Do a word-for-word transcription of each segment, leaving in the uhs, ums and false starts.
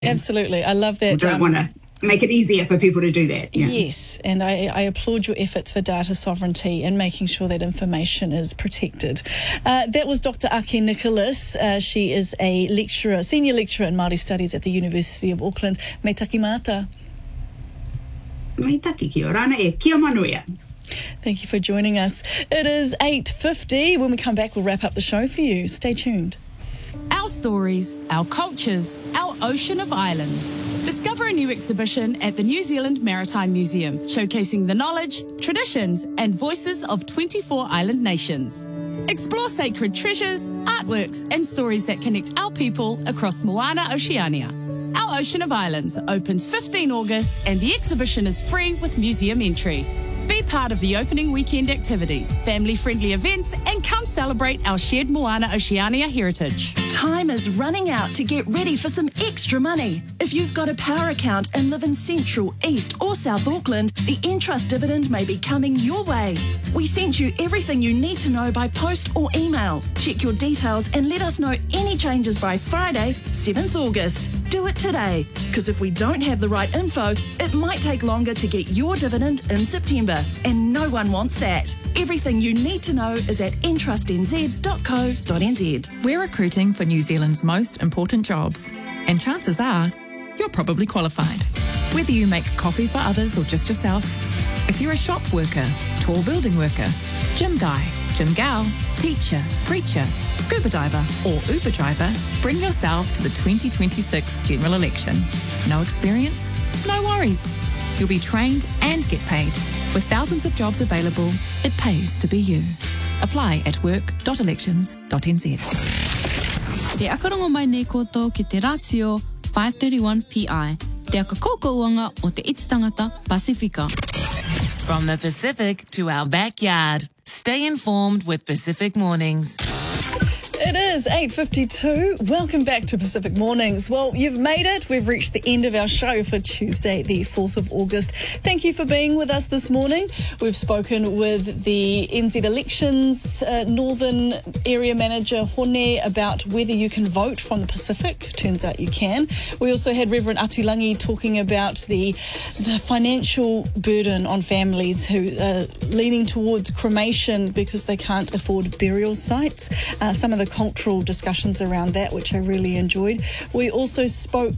Absolutely. I love that. We don't um, want to make it easier for people to do that. Yeah. Yes, and I, I applaud your efforts for data sovereignty and making sure that information is protected. Uh, that was Doctor Ake Nicholas. Uh, she is a lecturer, senior lecturer in Māori Studies at the University of Auckland. Me taki mata. Me taki ki o rana e kia manuia. Thank you for joining us. It is eight fifty. When we come back, we'll wrap up the show for you. Stay tuned. Our stories, our cultures, our ocean of islands. Discover a new exhibition at the New Zealand Maritime Museum, showcasing the knowledge, traditions and voices of twenty-four island nations. Explore sacred treasures, artworks and stories that connect our people across Moana Oceania. Our Ocean of Islands opens the fifteenth of August and the exhibition is free with museum entry. Be part of the opening weekend activities, family-friendly events, and come celebrate our shared Moana Oceania heritage. Time is running out to get ready for some extra money. If you've got a power account and live in Central, East or South Auckland, the Entrust dividend may be coming your way. We sent you everything you need to know by post or email. Check your details and let us know any changes by Friday, seventh of August. Do it today, because if we don't have the right info, it might take longer to get your dividend in September, and no one wants that. Everything you need to know is at entrust n z dot co dot n z. We're recruiting for New Zealand's most important jobs, and chances are you're probably qualified. Whether you make coffee for others or just yourself, if you're a shop worker, tall building worker, gym guy, gym gal, teacher, preacher, scuba diver or Uber driver, bring yourself to the twenty twenty-six general election. No experience? No worries. You'll be trained and get paid. With thousands of jobs available, it pays to be you. Apply at work dot elections dot n z. Te akarongo mai nei koutou ki te Ratio five thirty-one P I, te akakokouanga o te iti tangata Pasifika. From the Pacific to our backyard, stay informed with Pacific Mornings. It is eight fifty-two. Welcome back to Pacific Mornings. Well, you've made it. We've reached the end of our show for Tuesday, the fourth of August. Thank you for being with us this morning. We've spoken with the N Z Elections uh, Northern Area Manager, Hone, about whether you can vote from the Pacific. Turns out you can. We also had Reverend Atulangi talking about the, the financial burden on families who are leaning towards cremation because they can't afford burial sites. Uh, some of the cultural discussions around that, which I really enjoyed. We also spoke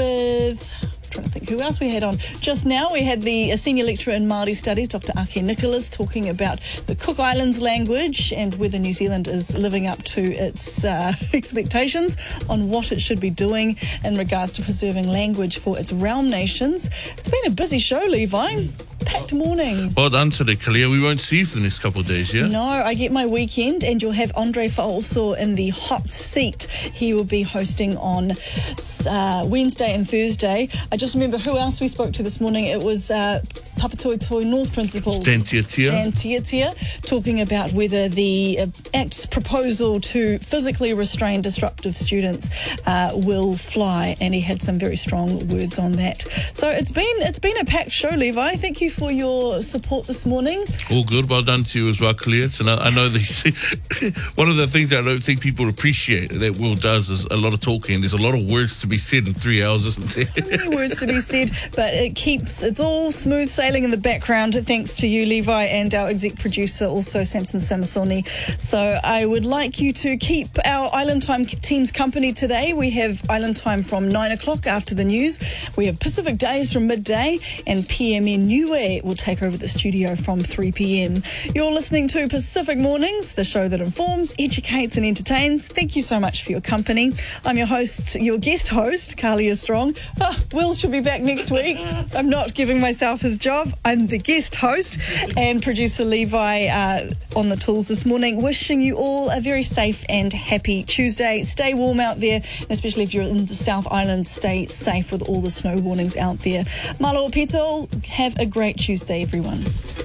with, I'm trying to think who else we had on just now. We had the uh, senior lecturer in Māori Studies, Doctor Ake Nicholas, talking about the Cook Islands language and whether New Zealand is living up to its uh, expectations on what it should be doing in regards to preserving language for its realm nations. It's been a busy show, Levi. Packed morning. Well done today, Kalia. We won't see you for the next couple of days, yeah? No, I get my weekend, and you'll have Andre Fa'oso in the hot seat. He will be hosting on uh, Wednesday and Thursday. I just remember who else we spoke to this morning. It was uh, Papatoetoe North Principal Stan Tiatia. Stan Tiatia, talking about whether the uh, Act's proposal to physically restrain disruptive students uh, will fly, and he had some very strong words on that. So it's been it's been a packed show, Levi. Thank you for your support this morning. All good. Well done to you as well, Kalia. And I, I know that one of the things that I don't think people appreciate that Will does is a lot of talking. There's a lot of words to be said in three hours, isn't there? So many words to be said, but it keeps, it's all smooth sailing in the background, thanks to you, Levi, and our exec producer, also Samson Samasoni. So I would like you to keep our Island Time team's company today. We have Island Time from nine o'clock after the news. We have Pacific Days from midday, and P M N Niue will take over the studio from three p.m. You're listening to Pacific Mornings, the show that informs, educates and entertains. Thank you so much for your company. I'm your host, your guest host, Kalia Strong. Oh, Will should be back next week. I'm not giving myself his job. I'm the guest host, and producer Levi uh, on the tools this morning. Wishing you all a very safe and happy Tuesday. Stay warm out there, and especially if you're in the South Island, stay safe with all the snow warnings out there. Malo Pito, have a great Tuesday, everyone.